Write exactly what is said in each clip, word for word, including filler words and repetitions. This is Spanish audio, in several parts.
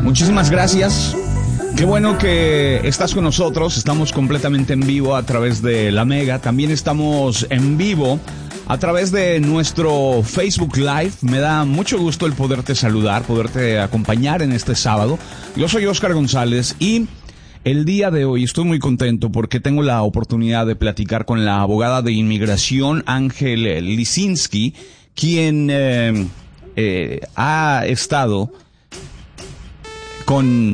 Muchísimas gracias. Qué bueno que estás con nosotros. Estamos completamente en vivo a través de La Mega. También estamos en vivo a través de nuestro Facebook Live. Me da mucho gusto el poderte saludar, poderte acompañar en este sábado. Yo soy Oscar González y el día de hoy estoy muy contento porque tengo la oportunidad de platicar con la abogada de inmigración Ángel Lisinski, quien eh, eh, ha estado con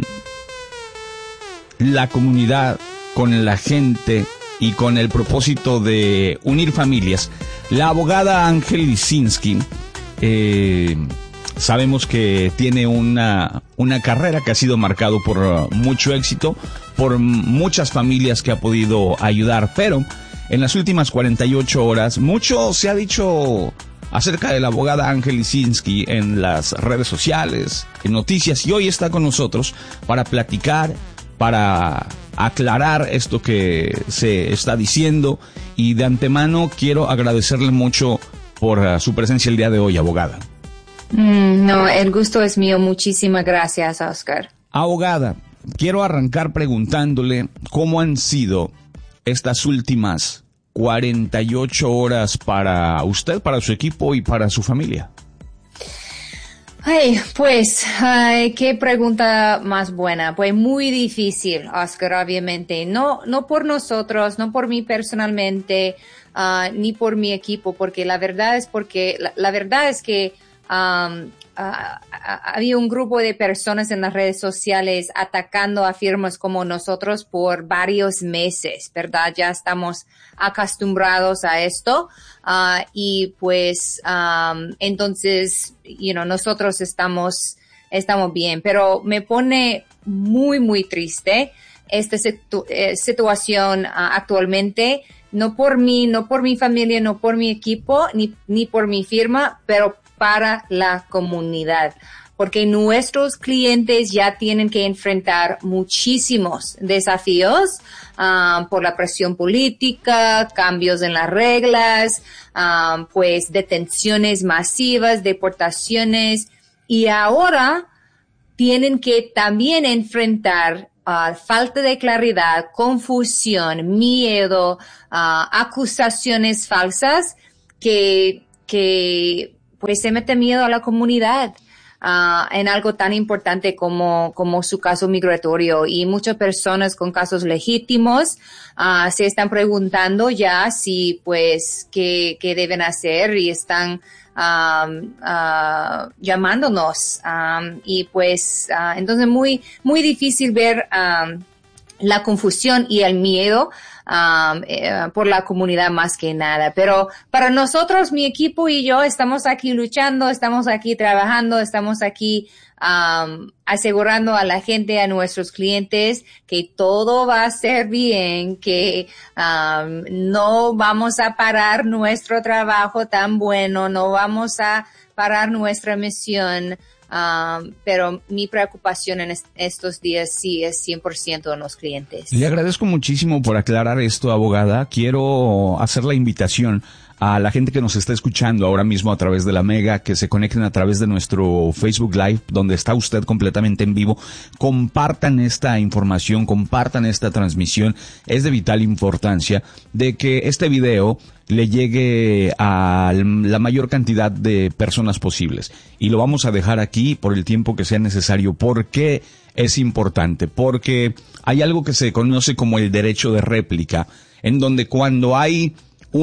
la comunidad, con la gente y con el propósito de unir familias. La abogada Ángel Lisinski, eh, sabemos que tiene una, una carrera que ha sido marcado por uh, mucho éxito, por muchas familias que ha podido ayudar, pero en las últimas cuarenta y ocho horas mucho se ha dicho acerca de la abogada Ángel Lisinski en las redes sociales, en noticias, y hoy está con nosotros para platicar, para aclarar esto que se está diciendo, y de antemano quiero agradecerle mucho por uh, su presencia el día de hoy, abogada. Mm, no, el gusto es mío. Muchísimas gracias, Oscar. Abogada, quiero arrancar preguntándole cómo han sido estas últimas cuarenta y ocho horas para usted, para su equipo y para su familia. Ay, pues, ay, qué pregunta más buena. Pues muy difícil, Oscar, obviamente. No, no por nosotros, no por mí personalmente, uh, ni por mi equipo, porque la verdad es porque, la, la verdad es que um, uh, había un grupo de personas en las redes sociales atacando a firmas como nosotros por varios meses, ¿verdad? Ya estamos acostumbrados a esto. Uh, y pues, um, entonces, you know, nosotros estamos, estamos bien, pero me pone muy, muy triste esta situ- eh, situación uh, actualmente, no por mí, no por mi familia, no por mi equipo, ni, ni por mi firma, pero para la comunidad. Porque nuestros clientes ya tienen que enfrentar muchísimos desafíos um, por la presión política, cambios en las reglas, um, pues detenciones masivas, deportaciones, y ahora tienen que también enfrentar uh, falta de claridad, confusión, miedo, uh, acusaciones falsas que, que pues se mete miedo a la comunidad. Uh, en algo tan importante como, como su caso migratorio, y muchas personas con casos legítimos uh, se están preguntando ya si, pues, qué, qué deben hacer, y están um, uh, llamándonos. Um, y pues, uh, entonces muy, muy difícil ver um, la confusión y el miedo um, eh, por la comunidad más que nada. Pero para nosotros, mi equipo y yo, estamos aquí luchando, estamos aquí trabajando, estamos aquí um, asegurando a la gente, a nuestros clientes, que todo va a ser bien, que um, no vamos a parar nuestro trabajo tan bueno, no vamos a parar nuestra misión. Um, pero mi preocupación en est- estos días sí es cien por ciento en los clientes. Le agradezco muchísimo por aclarar esto, abogada. Quiero hacer la invitación a la gente que nos está escuchando ahora mismo a través de La Mega, que se conecten a través de nuestro Facebook Live, donde está usted completamente en vivo. Compartan esta información, compartan esta transmisión. Es de vital importancia de que este video le llegue a la mayor cantidad de personas posibles. Y lo vamos a dejar aquí por el tiempo que sea necesario. ¿Por qué es importante? Porque hay algo que se conoce como el derecho de réplica, en donde cuando hay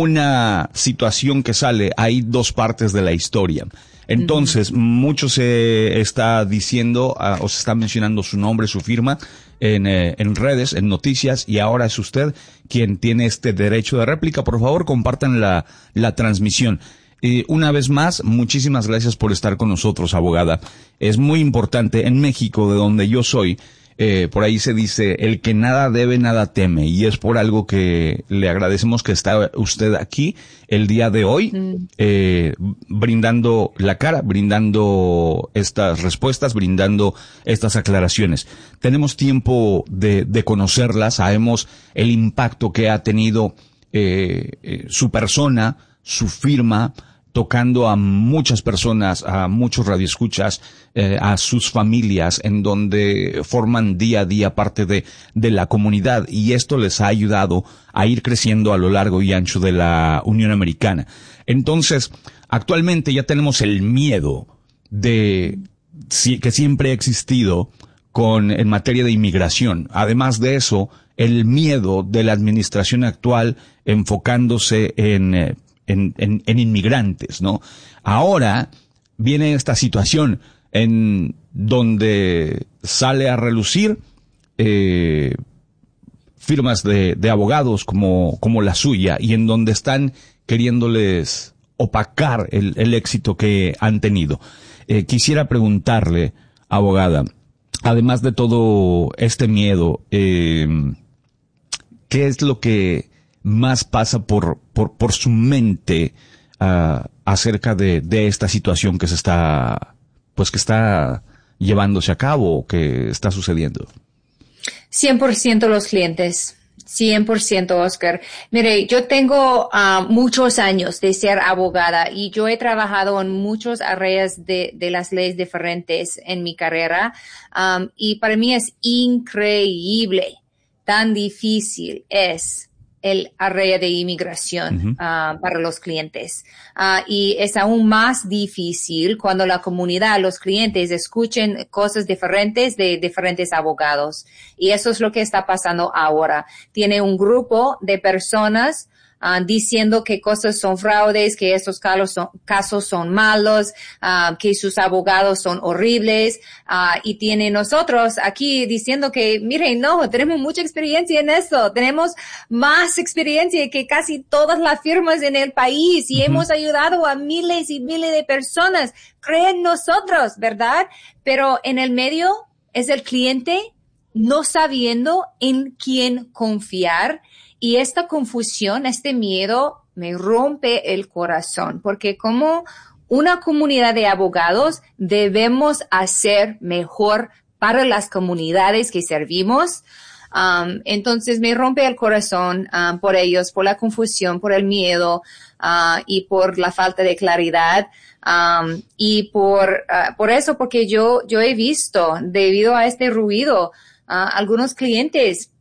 una situación que sale, hay dos partes de la historia. Entonces, uh-huh. mucho se está diciendo, uh, o se está mencionando su nombre, su firma, en, eh, en redes, en noticias, y ahora es usted quien tiene este derecho de réplica. Por favor, compartan la, la transmisión. Y una vez más, muchísimas gracias por estar con nosotros, abogada. Es muy importante, en México, de donde yo soy, Eh, por ahí se dice, el que nada debe, nada teme, y es por algo que le agradecemos que está usted aquí el día de hoy, mm. eh, brindando la cara, brindando estas respuestas, brindando estas aclaraciones. Tenemos tiempo de, de conocerlas, sabemos el impacto que ha tenido eh, eh, su persona, su firma, tocando a muchas personas, a muchos radioescuchas, eh, a sus familias, en donde forman día a día parte de, de la comunidad, y esto les ha ayudado a ir creciendo a lo largo y ancho de la Unión Americana. Entonces, actualmente ya tenemos el miedo de que siempre ha existido con en materia de inmigración. Además de eso, el miedo de la administración actual enfocándose en eh, En, en, en inmigrantes, ¿no? Ahora viene esta situación en donde sale a relucir eh, firmas de, de abogados como, como la suya, y en donde están queriéndoles opacar el, el éxito que han tenido. Eh, quisiera preguntarle, abogada, además de todo este miedo, eh, ¿qué es lo que más pasa por por por su mente uh, acerca de de esta situación que se está pues que está llevándose a cabo, que está sucediendo? cien por ciento los clientes. cien por ciento, Oscar. Mire, yo tengo uh, muchos años de ser abogada, y yo he trabajado en muchas áreas de, de las leyes diferentes en mi carrera, um, y para mí es increíble, tan difícil es el área de inmigración uh-huh. uh, para los clientes. Uh, y es aún más difícil cuando la comunidad, los clientes, escuchen cosas diferentes de diferentes abogados. Y eso es lo que está pasando ahora. Tiene un grupo de personas Uh, diciendo que cosas son fraudes, que estos casos son, casos son malos, uh, que sus abogados son horribles, uh, y tiene nosotros aquí diciendo que, miren, no, tenemos mucha experiencia en esto, tenemos más experiencia que casi todas las firmas en el país, y uh-huh. hemos ayudado a miles y miles de personas, creen nosotros, ¿verdad? Pero en el medio es el cliente no sabiendo en quién confiar. Y esta confusión, este miedo me rompe el corazón, porque como una comunidad de abogados debemos hacer mejor para las comunidades que servimos. Um, entonces me rompe el corazón um, por ellos, por la confusión, por el miedo uh, y por la falta de claridad. Um, y por, uh, por eso, porque yo, yo he visto, debido a este ruido, uh, algunos clientes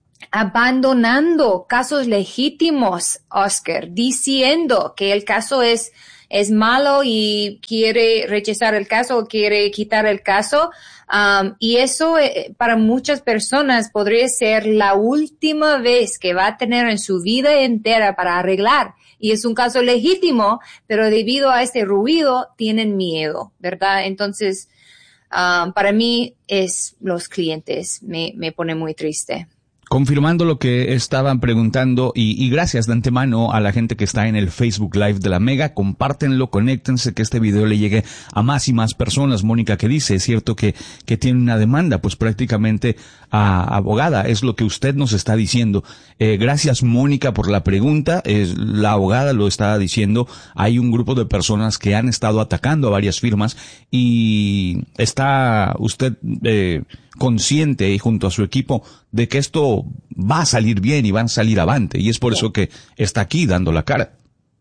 abandonando casos legítimos, Oscar, diciendo que el caso es, es malo y quiere rechazar el caso o quiere quitar el caso. Um, y eso eh, para muchas personas podría ser la última vez que va a tener en su vida entera para arreglar. Y es un caso legítimo, pero debido a este ruido tienen miedo, ¿verdad? Entonces, um, para mí es los clientes, me, me pone muy triste. Confirmando lo que estaban preguntando, y, y gracias de antemano a la gente que está en el Facebook Live de la Mega, compártenlo, conéctense, que este video le llegue a más y más personas. Mónica, ¿qué dice? Es cierto que, que tiene una demanda, pues prácticamente a, abogada, es lo que usted nos está diciendo. Eh, gracias, Mónica, por la pregunta. Es, la abogada lo estaba diciendo, hay un grupo de personas que han estado atacando a varias firmas, y está usted eh, consciente y junto a su equipo de que esto va a salir bien y van a salir avante, y es por eso que está aquí dando la cara.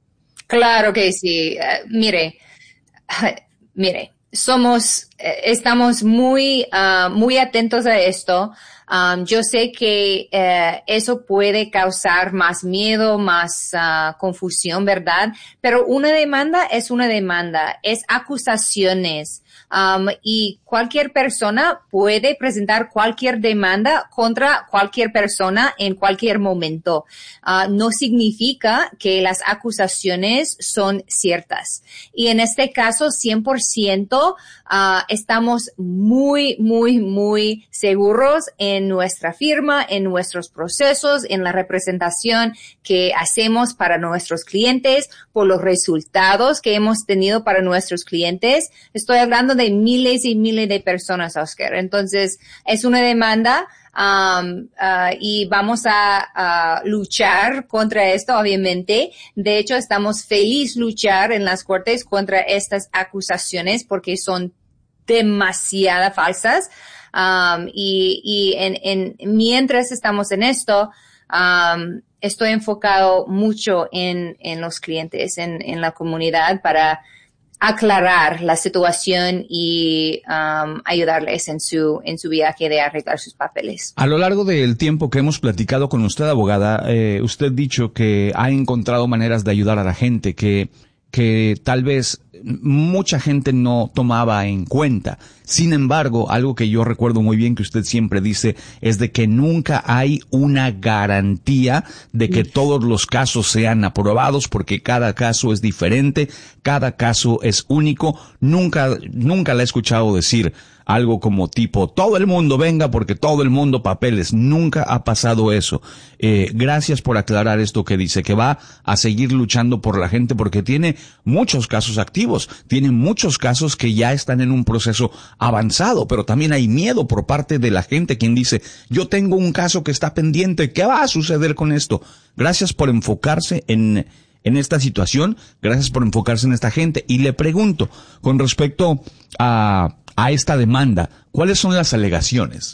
Claro que sí. Uh, mire, uh, mire, somos, uh, estamos muy, uh, muy atentos a esto. Um, yo sé que uh, eso puede causar más miedo, más uh, confusión, ¿verdad? Pero una demanda es una demanda, es acusaciones. Um, y cualquier persona puede presentar cualquier demanda contra cualquier persona en cualquier momento. Uh, no significa que las acusaciones son ciertas. Y en este caso, cien por ciento uh, estamos muy, muy, muy seguros en nuestra firma, en nuestros procesos, en la representación que hacemos para nuestros clientes, por los resultados que hemos tenido para nuestros clientes. Estoy hablando de miles y miles de personas, Oscar. Entonces, es una demanda um, uh, y vamos a, a luchar contra esto, obviamente. De hecho, estamos felices luchar en las cortes contra estas acusaciones porque son demasiado falsas. Um, y, y en, en, mientras estamos en esto, um, estoy enfocado mucho en, en los clientes, en, en la comunidad para aclarar la situación y um, ayudarles en su en su viaje de arreglar sus papeles. A lo largo del tiempo que hemos platicado con usted, abogada, eh, usted ha dicho que ha encontrado maneras de ayudar a la gente que que tal vez mucha gente no tomaba en cuenta. Sin embargo, algo que yo recuerdo muy bien que usted siempre dice es de que nunca hay una garantía de que todos los casos sean aprobados, porque cada caso es diferente, cada caso es único. Nunca, nunca la he escuchado decir algo como tipo, todo el mundo venga porque todo el mundo papeles. Nunca ha pasado eso. Eh, gracias por aclarar esto que dice, que va a seguir luchando por la gente porque tiene muchos casos activos, tiene muchos casos que ya están en un proceso avanzado, pero también hay miedo por parte de la gente quien dice, yo tengo un caso que está pendiente, ¿qué va a suceder con esto? Gracias por enfocarse en en esta situación, gracias por enfocarse en esta gente. Y le pregunto, con respecto a a esta demanda, ¿cuáles son las alegaciones?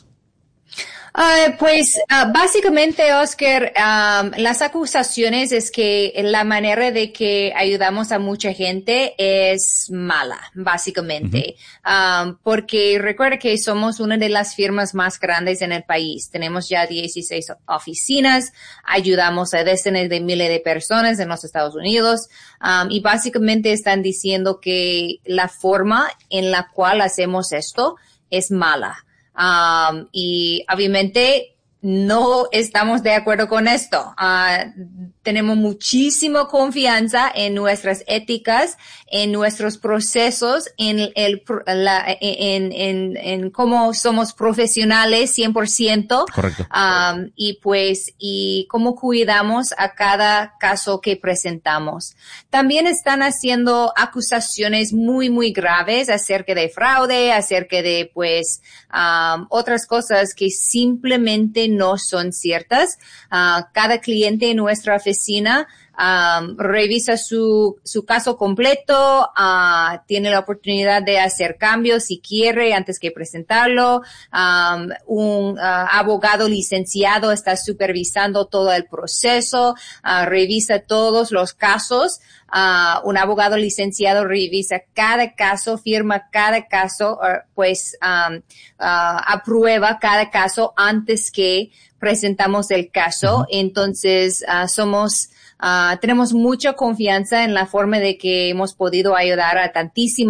Uh, pues uh, básicamente, Oscar, um, las acusaciones es que la manera de que ayudamos a mucha gente es mala, básicamente. Uh-huh. Um, porque recuerda que somos una de las firmas más grandes en el país. Tenemos ya dieciséis oficinas, ayudamos a decenas de miles de personas en los Estados Unidos. Um, y básicamente están diciendo que la forma en la cual hacemos esto es mala. Um, y obviamente no estamos de acuerdo con esto. Uh, tenemos muchísima confianza en nuestras éticas, en nuestros procesos, en el, la, en, en, en cómo somos profesionales cien por ciento. Correcto. Um, y pues, y cómo cuidamos a cada caso que presentamos. También están haciendo acusaciones muy, muy graves acerca de fraude, acerca de, pues, um, otras cosas que simplemente no son ciertas. Uh, cada cliente en nuestra oficina Um, revisa su, su caso completo, uh, tiene la oportunidad de hacer cambios si quiere antes que presentarlo. Um, un uh, abogado licenciado está supervisando todo el proceso, uh, revisa todos los casos. Uh, un abogado licenciado revisa cada caso, firma cada caso, uh, pues um, uh, aprueba cada caso antes que presentamos el caso. Uh-huh. Entonces, uh, somos Uh, tenemos mucha confianza en la forma de que hemos podido ayudar a tantísimas